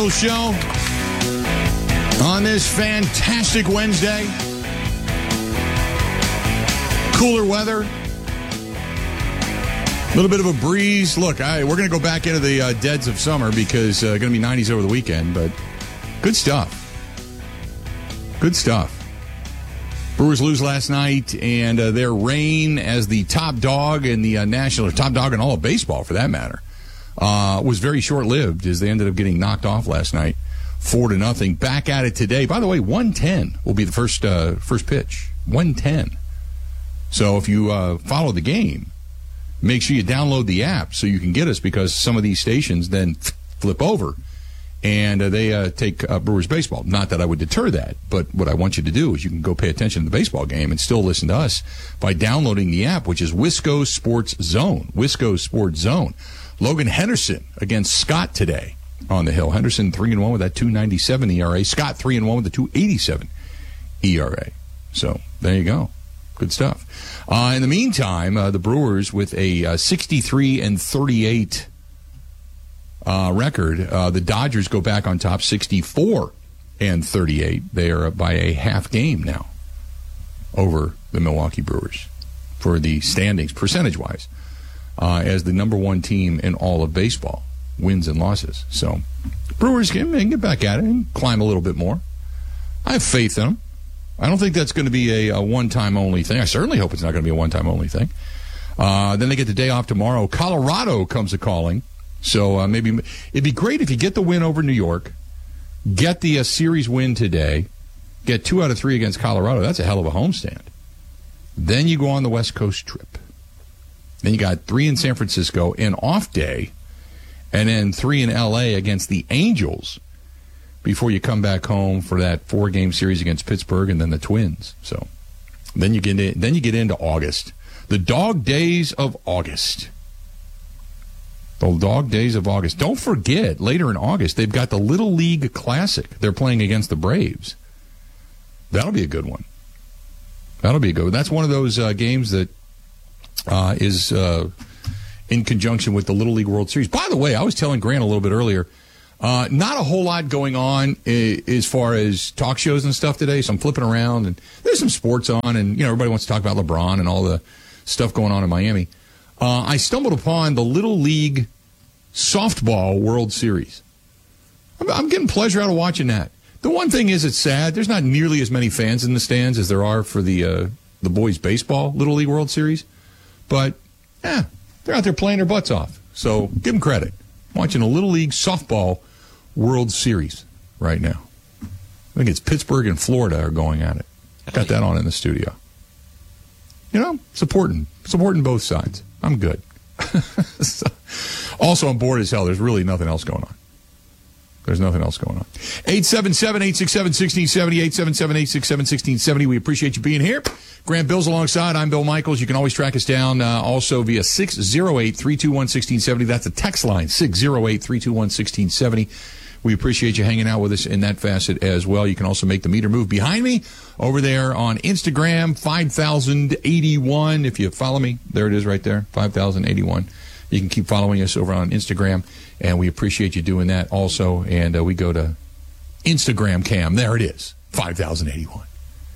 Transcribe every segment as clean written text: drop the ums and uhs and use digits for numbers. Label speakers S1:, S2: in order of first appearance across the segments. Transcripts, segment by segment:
S1: Michaels Show on this fantastic Wednesday. Cooler weather. A little bit of a breeze. Look, we're going to go back into the deads of summer because going to be 90s over the weekend, but good stuff. Good stuff. Brewers lose last night, and their reign as the top dog in the national, or top dog in all of baseball, for that matter, was very short-lived as they ended up getting knocked off last night, 4-0. Back at it today. By the way, 1:10 will be the first pitch. 1:10. So if you follow the game, make sure you download the app so you can get us, because some of these stations then flip over and they take Brewers baseball. Not that I would deter that, but what I want you to do is you can go pay attention to the baseball game and still listen to us by downloading the app, which is Wisco Sports Zone. Wisco Sports Zone. Logan Henderson against Scott today on the Hill. Henderson 3-1 with that 2.97 ERA. Scott 3-1 with the 2.87 ERA. So there you go. Good stuff. In the meantime, the Brewers with a 63-38 record. The Dodgers go back on top, 64-38. They are by a half game now over the Milwaukee Brewers for the standings, percentage-wise, as the number one team in all of baseball, wins and losses. So Brewers can get back at it and climb a little bit more. I have faith in them. I don't think that's going to be a one-time only thing. I certainly hope it's not going to be a one-time only thing. Then they get the day off tomorrow. Colorado comes a-calling. So maybe it'd be great if you get the win over New York, get the series win today, get 2 out of 3 against Colorado. That's a hell of a homestand. Then you go on the West Coast trip. Then you got 3 in San Francisco, an off day, and then 3 in L.A. against the Angels before you come back home for that 4-game series against Pittsburgh and then the Twins. So then you get into August. The dog days of August. The dog days of August. Don't forget, later in August, they've got the Little League Classic. They're playing against the Braves. That'll be a good one. That'll be a good one. That's one of those games that is in conjunction with the Little League World Series. By the way, I was telling Grant a little bit earlier, not a whole lot going on as far as talk shows and stuff today, so I'm flipping around, and there's some sports on, and everybody wants to talk about LeBron and all the stuff going on in Miami. I stumbled upon the Little League Softball World Series. I'm getting pleasure out of watching that. The one thing is, it's sad. There's not nearly as many fans in the stands as there are for the boys' baseball Little League World Series. But, they're out there playing their butts off. So give them credit. I'm watching a Little League Softball World Series right now. I think it's Pittsburgh and Florida are going at it. Got that on in the studio. Supporting both sides. I'm good. Also, I'm bored as hell. There's really nothing else going on. 877-867-1670, 877-867-1670. We appreciate you being here. Grant Bill's alongside. I'm Bill Michaels. You can always track us down also via 608-321-1670. That's a text line, 608-321-1670. We appreciate you hanging out with us in that facet as well. You can also make the meter move behind me over there on Instagram, 5081. If you follow me, there it is right there, 5081. You can keep following us over on Instagram, and we appreciate you doing that also. And we go to Instagram cam. There it is, 5081.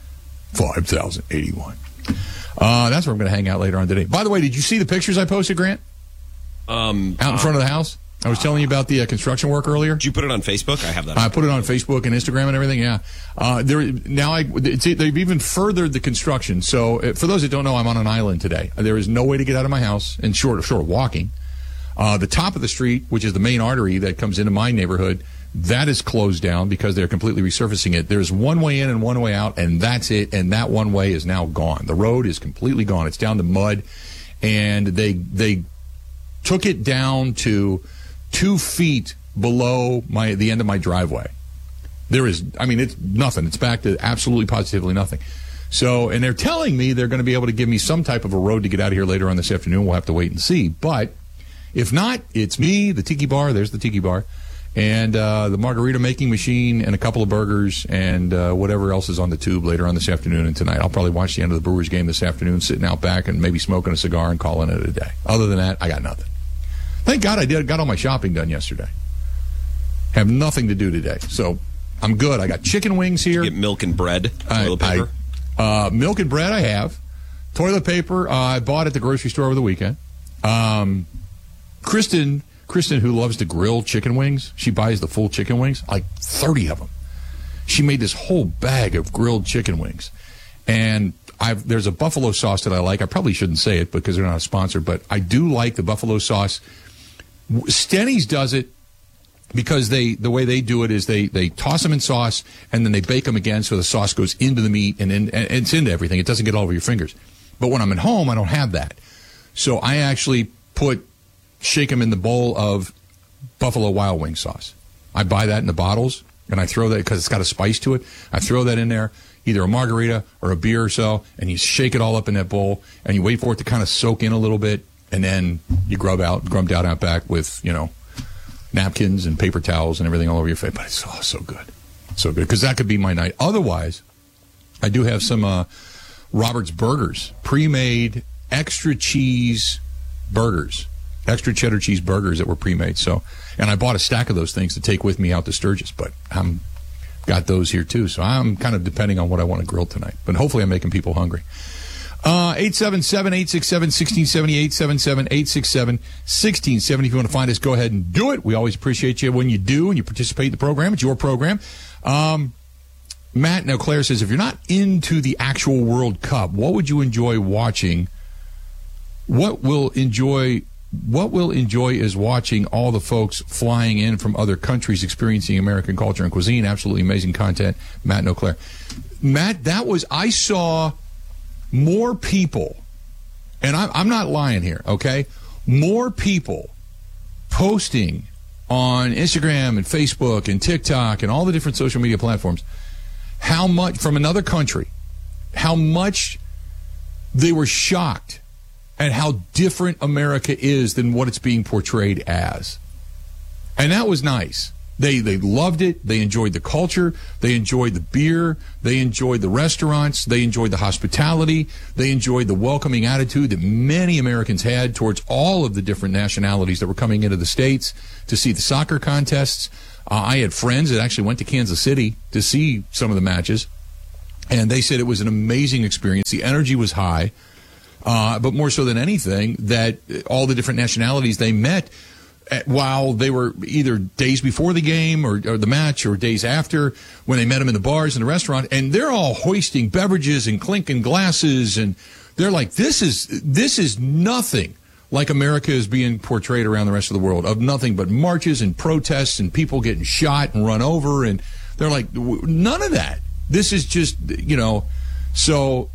S1: 5081. That's where I'm going to hang out later on today. By the way, did you see the pictures I posted, Grant? Out in front of the house? I was telling you about the construction work earlier.
S2: Did you put it on Facebook? I have that.
S1: I put it on Facebook and Instagram and everything, yeah. They've even furthered the construction. So for those that don't know, I'm on an island today. There is no way to get out of my house, and short of walking. The top of the street, which is the main artery that comes into my neighborhood, that is closed down because they're completely resurfacing it. There's one way in and one way out, and that's it. And that one way is now gone. The road is completely gone. It's down to mud, and they took it down to 2 feet below the end of my driveway. It's nothing. It's back to absolutely positively nothing. So, and they're telling me they're going to be able to give me some type of a road to get out of here later on this afternoon. We'll have to wait and see. But if not, it's me, the Tiki Bar. There's the Tiki Bar. And the margarita making machine and a couple of burgers and whatever else is on the tube later on this afternoon and tonight. I'll probably watch the end of the Brewers game this afternoon, sitting out back and maybe smoking a cigar and calling it a day. Other than that, I got nothing. Thank God I got all my shopping done yesterday. Have nothing to do today. So I'm good. I got chicken wings here.
S2: You get milk and bread, toilet paper?
S1: Milk and bread I have. Toilet paper I bought at the grocery store over the weekend. Kristen, who loves to grill chicken wings, she buys the full chicken wings, like 30 of them. She made this whole bag of grilled chicken wings. And there's a buffalo sauce that I like. I probably shouldn't say it because they're not a sponsor, but I do like the buffalo sauce. Stenny's does it because the way they do it is they toss them in sauce and then they bake them again so the sauce goes into the meat and it's into everything. It doesn't get all over your fingers. But when I'm at home, I don't have that. So I actually shake them in the bowl of Buffalo Wild Wing sauce. I buy that in the bottles and I throw that because it's got a spice to it. I throw that in there, either a margarita or a beer or so, and you shake it all up in that bowl and you wait for it to kind of soak in a little bit, and then you grub out back with, napkins and paper towels and everything all over your face. But it's so good. So good. Because that could be my night. Otherwise, I do have some Robert's Burgers, pre-made extra cheese burgers, extra cheddar cheese burgers that were pre-made. So, and I bought a stack of those things to take with me out to Sturgis, but I'm got those here too. So I'm kind of depending on what I want to grill tonight. But hopefully I'm making people hungry. 877-867-1670, 877-867-1670. If you want to find us, go ahead and do it. We always appreciate you when you do and you participate in the program. It's your program. Matt now Claire says, if you're not into the actual World Cup, what would you enjoy watching? What we'll enjoy is watching all the folks flying in from other countries experiencing American culture and cuisine. Absolutely amazing content. Matt and Eau Claire. Matt, I saw more people, and I'm not lying here, okay? More people posting on Instagram and Facebook and TikTok and all the different social media platforms how much, from another country, how much they were shocked at how different America is than what it's being portrayed as. And that was nice. They loved it. They enjoyed the culture. They enjoyed the beer. They enjoyed the restaurants. They enjoyed the hospitality. They enjoyed the welcoming attitude that many Americans had towards all of the different nationalities that were coming into the States to see the soccer contests. I had friends that actually went to Kansas City to see some of the matches, and they said it was an amazing experience. The energy was high, but more so than anything, that all the different nationalities they met while they were either days before the game or the match or days after, when they met them in the bars and the restaurant, and they're all hoisting beverages and clinking glasses, and they're like, this is nothing like America is being portrayed around the rest of the world, of nothing but marches and protests and people getting shot and run over, and they're like, none of that. This is just, so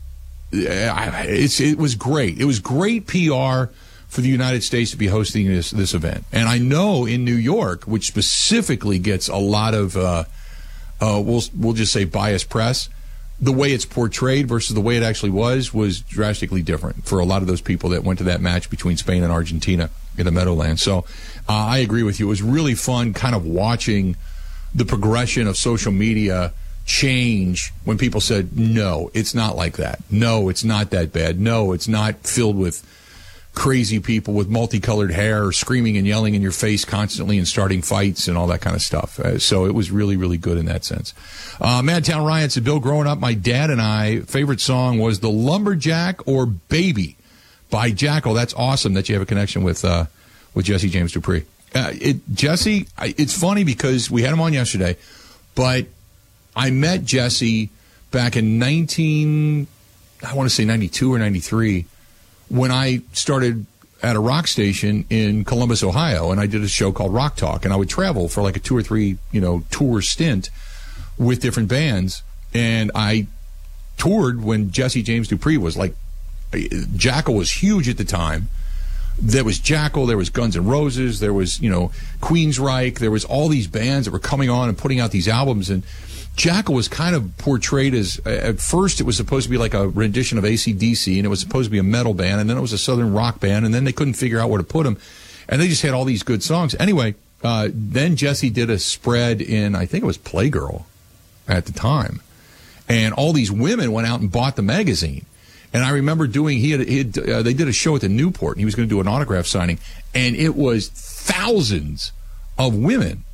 S1: it was great. It was great PR for the United States to be hosting this event. And I know in New York, which specifically gets a lot of, we'll just say biased press, the way it's portrayed versus the way it actually was drastically different for a lot of those people that went to that match between Spain and Argentina in the Meadowlands. So I agree with you. It was really fun kind of watching the progression of social media change when people said, no, it's not like that. No, it's not that bad. No, it's not filled with crazy people with multicolored hair screaming and yelling in your face constantly and starting fights and all that kind of stuff. So it was really, really good in that sense. Madtown Ryan said, Bill, growing up, my dad and I, favorite song was The Lumberjack or Baby by Jackal. That's awesome that you have a connection with Jesse James Dupree. Jesse, it's funny because we had him on yesterday, but I met Jesse back in 92 or 93, when I started at a rock station in Columbus, Ohio, and I did a show called Rock Talk, and I would travel for like a 2 or 3, tour stint with different bands, and I toured when Jesse James Dupree was like, Jackal was huge at the time. There was Jackal, there was Guns N' Roses, there was, Queensryche, there was all these bands that were coming on and putting out these albums, and Jackal was kind of portrayed as, at first it was supposed to be like a rendition of AC/DC, and it was supposed to be a metal band, and then it was a southern rock band, and then they couldn't figure out where to put them, and they just had all these good songs. Anyway, then Jesse did a spread in, I think it was Playgirl at the time, and all these women went out and bought the magazine. And I remember they did a show at the Newport, and he was going to do an autograph signing, and it was thousands of women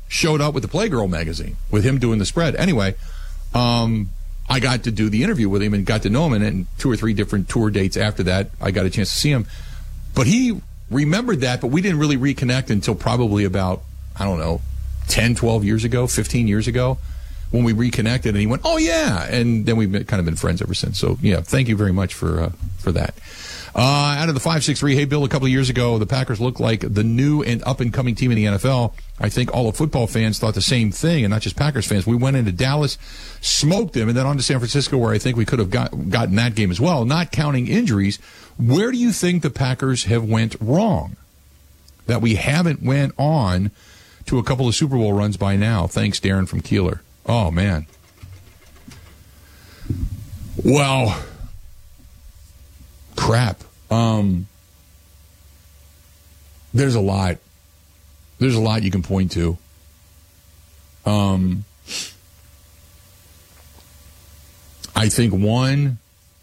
S1: showed up with the Playgirl magazine with him doing the spread. Anyway, I got to do the interview with him and got to know him, and then 2 or 3 different tour dates after that, I got a chance to see him. But he remembered that, but we didn't really reconnect until probably about, 10, 12 years ago, 15 years ago, when we reconnected, and he went, oh, yeah, and then we've kind of been friends ever since. So, yeah, thank you very much for that. Out of the 563, hey, Bill, a couple of years ago, the Packers looked like the new and up-and-coming team in the NFL. I think all of football fans thought the same thing, and not just Packers fans. We went into Dallas, smoked them, and then on to San Francisco, where I think we could have gotten that game as well, not counting injuries. Where do you think the Packers have went wrong that we haven't went on to a couple of Super Bowl runs by now? Thanks, Darren from Keeler. Oh, man. Well, crap. There's a lot. There's a lot you can point to. I think one,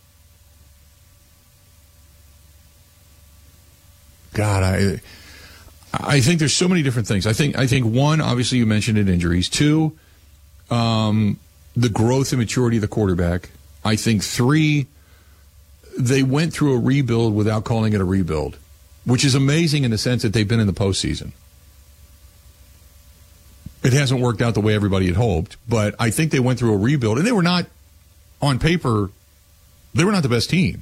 S1: God, I think there's so many different things. I think one, obviously you mentioned it, injuries. 2, the growth and maturity of the quarterback. I think 3, they went through a rebuild without calling it a rebuild, which is amazing in the sense that they've been in the postseason. It hasn't worked out the way everybody had hoped, but I think they went through a rebuild, and they were not, on paper, they were not the best team.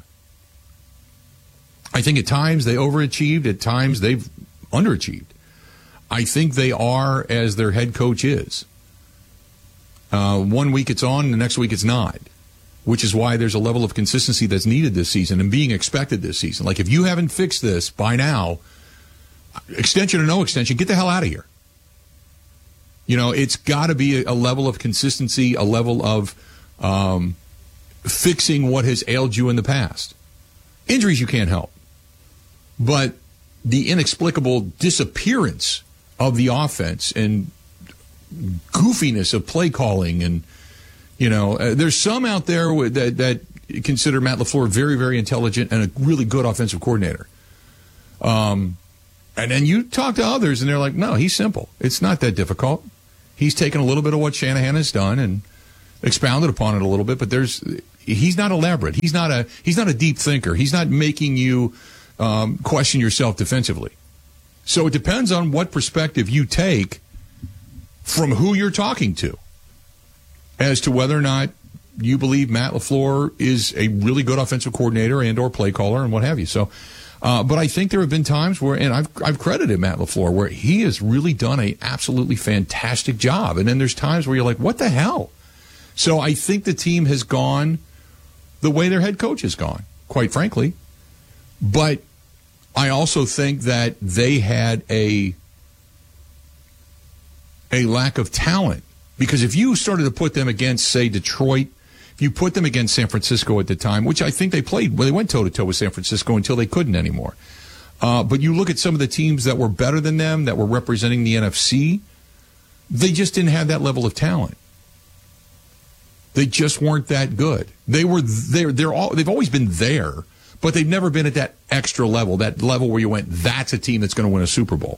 S1: I think at times they overachieved, at times they've underachieved. I think they are as their head coach is. 1 week it's on, the next week it's not, which is why there's a level of consistency that's needed this season and being expected this season. Like, if you haven't fixed this by now, extension or no extension, get the hell out of here. It's got to be a level of consistency, a level of fixing what has ailed you in the past. Injuries you can't help. But the inexplicable disappearance of the offense and goofiness of play calling, and there's some out there that consider Matt LaFleur very, very intelligent and a really good offensive coordinator. And then you talk to others and they're like, no, he's simple. It's not that difficult. He's taken a little bit of what Shanahan has done and expounded upon it a little bit, but he's not elaborate. He's not a deep thinker. He's not making you question yourself defensively. So it depends on what perspective you take from who you're talking to as to whether or not you believe Matt LaFleur is a really good offensive coordinator and or play caller and what have you. So, but I think there have been times where, and I've credited Matt LaFleur, where he has really done a absolutely fantastic job. And then there's times where you're like, what the hell? So I think the team has gone the way their head coach has gone, quite frankly. But I also think that they had a lack of talent, because if you started to put them against, say, Detroit, if you put them against San Francisco at the time, which I think they played, well, they went toe-to-toe with San Francisco until they couldn't anymore. But you look at some of the teams that were better than them, that were representing the NFC, they just didn't have that level of talent. They just weren't that good. They've always been there, but they've never been at that extra level, that level where you went, that's a team that's going to win a Super Bowl.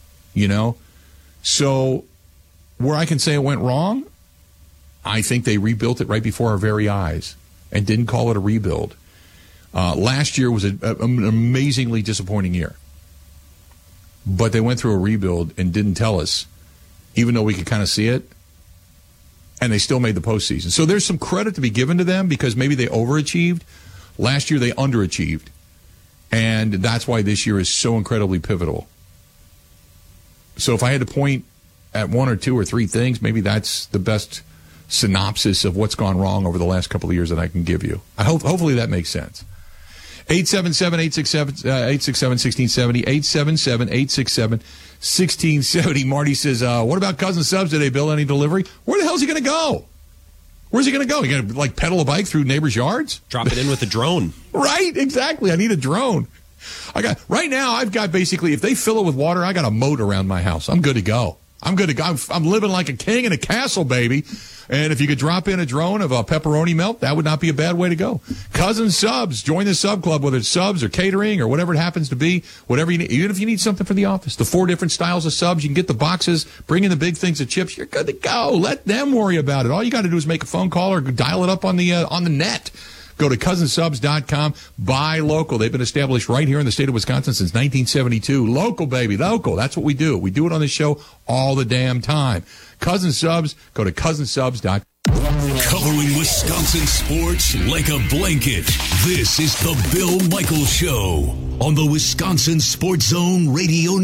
S1: So where I can say it went wrong, I think they rebuilt it right before our very eyes and didn't call it a rebuild. Last year was an amazingly disappointing year. But they went through a rebuild and didn't tell us, even though we could kind of see it, and they still made the postseason. So there's some credit to be given to them, because maybe they overachieved. Last year they underachieved, and that's why this year is so incredibly pivotal. So if I had to point at 1 or 2 or 3 things, maybe that's the best synopsis of what's gone wrong over the last couple of years that I can give you. Hopefully that makes sense. 877-867-1670, 877-867-1670. Marty says, what about Cousin Subs today, Bill? Any delivery? Where the hell is he going to go? Where's he going to go? You going to, pedal a bike through neighbors' yards?
S2: Drop it in with a drone.
S1: Right, exactly. I need a drone. Right now, I've got basically, if they fill it with water, I got a moat around my house. I'm good to go. I'm good to go. I'm living like a king in a castle, baby. And if you could drop in a drone of a pepperoni melt, that would not be a bad way to go. Cousin Subs, join the sub club, whether it's subs or catering or whatever it happens to be, whatever you need. Even if you need something for the office, the 4 different styles of subs, you can get the boxes, bring in the big things of chips. You're good to go. Let them worry about it. All you got to do is make a phone call or dial it up on the net. Go to cousinsubs.com. Buy local. They've been established right here in the state of Wisconsin since 1972. Local, baby. Local. That's what we do. We do it on this show all the damn time. Cousin Subs. Go to cousinsubs.com.
S3: Covering Wisconsin sports like a blanket. This is the Bill Michaels Show on the Wisconsin Sports Zone Radio